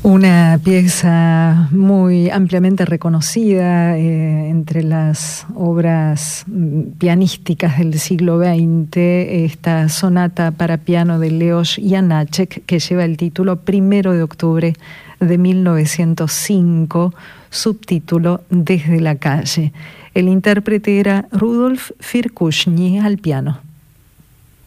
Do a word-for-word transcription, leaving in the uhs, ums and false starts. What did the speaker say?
Una pieza muy ampliamente reconocida eh, entre las obras pianísticas del siglo veinte, esta sonata para piano de Leos Janáček, que lleva el título Primero de octubre de mil novecientos cinco, subtítulo Desde la calle. El intérprete era Rudolf Firkushny al piano.